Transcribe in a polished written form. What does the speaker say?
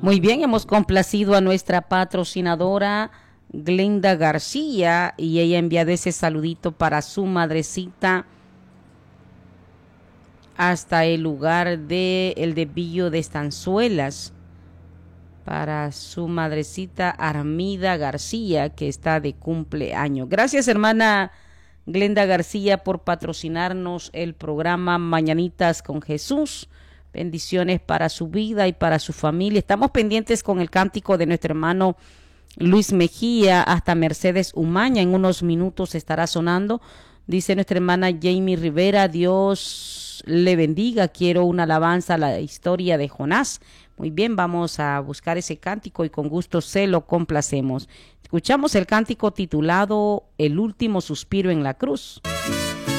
Muy bien, hemos complacido a nuestra patrocinadora Glenda García y ella ha enviado ese saludito para su madrecita hasta el lugar de el desvío de Estanzuelas, para su madrecita Armida García, que está de cumpleaños. Gracias, hermana Glenda García, por patrocinarnos el programa Mañanitas con Jesús. Bendiciones para su vida y para su familia. Estamos pendientes con el cántico de nuestro hermano Luis Mejía hasta Mercedes Umaña. En unos minutos estará sonando. Dice nuestra hermana Jamie Rivera, Dios le bendiga. Quiero una alabanza a la historia de Jonás. Muy bien, vamos a buscar ese cántico y con gusto se lo complacemos. Escuchamos el cántico titulado El último suspiro en la cruz.